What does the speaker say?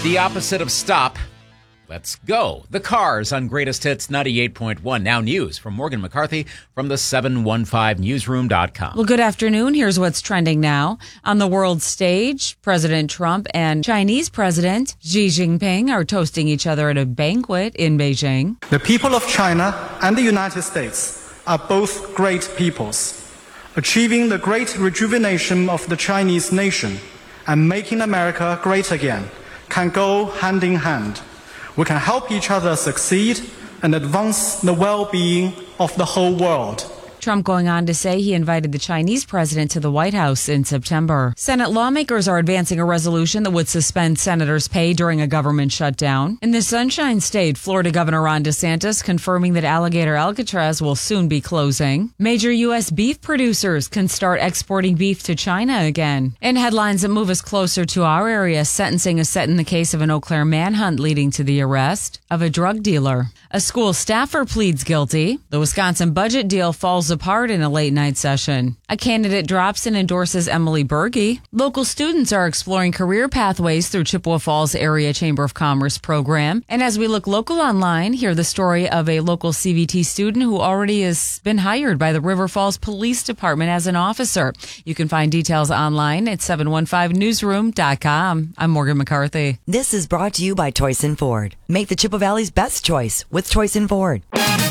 The opposite of stop. Let's go. The Cars on Greatest Hits 98.1. Now news from Morgan McCarthy from the 715newsroom.com. Well, good afternoon. Here's what's trending now. On the world stage, President Trump and Chinese President Xi Jinping are toasting each other at a banquet in Beijing. The people of China and the United States are both great peoples. Achieving the great rejuvenation of the Chinese nation and making America great again can go hand in hand. We can help each other succeed and advance the well-being of the whole world. Trump going on to say he invited the Chinese president to the White House in September. Senate lawmakers are advancing a resolution that would suspend senators' pay during a government shutdown. In the Sunshine State, Florida Governor Ron DeSantis confirming that Alligator Alcatraz will soon be closing. Major U.S. beef producers can start exporting beef to China again. In headlines that move us closer to our area, sentencing is set in the case of an Eau Claire manhunt leading to the arrest of a drug dealer. A school staffer pleads guilty. The Wisconsin budget deal falls apart in a late-night session. A candidate drops and endorses Emily Berge. Local students are exploring career pathways through Chippewa Falls Area Chamber of Commerce program. And as we look local online, hear the story of a local CVT student who already has been hired by the River Falls Police Department as an officer. You can find details online at 715newsroom.com. I'm Morgan McCarthy. This is brought to you by Toyson Ford. Make the Chippewa Valley's best choice with Toyson Ford.